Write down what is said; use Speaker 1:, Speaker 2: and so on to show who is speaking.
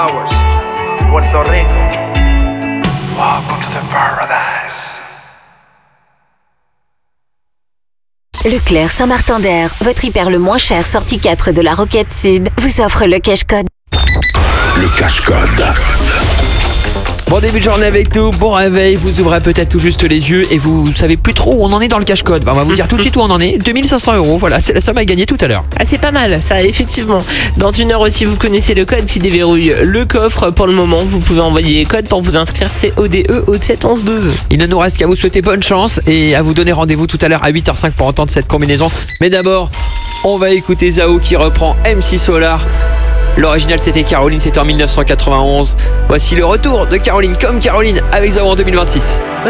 Speaker 1: Puerto Rico. Welcome to the paradise.
Speaker 2: Leclerc Saint-Martin-d'Air, votre hyper le moins cher sortie 4 de la Roquette Sud, vous offre le cash code.
Speaker 3: Le cash code.
Speaker 4: Bon début de journée avec nous, bon réveil, vous ouvrez peut-être tout juste les yeux et vous savez plus trop où on en est dans le cash code. On va vous dire tout de suite où on en est, 2500 €, voilà, c'est la somme à gagner tout à l'heure.
Speaker 5: Ah, c'est pas mal, ça, effectivement. Dans une heure aussi, vous connaissez le code qui déverrouille le coffre. Pour le moment, vous pouvez envoyer code pour vous inscrire, c'est ODE au 7 11 12.
Speaker 4: Il ne nous reste qu'à vous souhaiter bonne chance et à vous donner rendez-vous tout à l'heure à 8h05 pour entendre cette combinaison. Mais d'abord, on va écouter Zao qui reprend MC Solar. L'original c'était Caroline, c'était en 1991. Voici le retour de Caroline comme Caroline avec Zao en 2026.